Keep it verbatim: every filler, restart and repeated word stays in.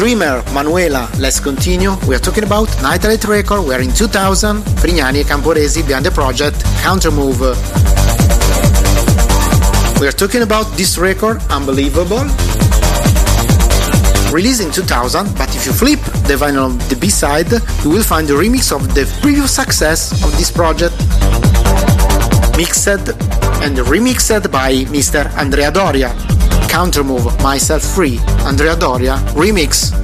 Dreamer, Manuela, Let's Continue. We are talking about Nitrate Record. We are in two thousand. Frignani e Camporesi behind the project Countermove. We are talking about this record, Unbelievable. Released in two thousand, but if you flip the vinyl of the B-side, you will find the remix of the previous success of this project, mixed and remixed by Mister Andrea Doria. Countermove, Myself Free, Andrea Doria remix.